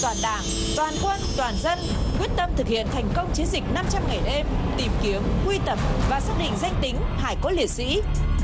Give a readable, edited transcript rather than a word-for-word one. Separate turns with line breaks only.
toàn Đảng, toàn quân, toàn dân quyết tâm thực hiện thành công chiến dịch 500 ngày đêm, tìm kiếm, quy tập và xác định danh tính hải cốt liệt sĩ,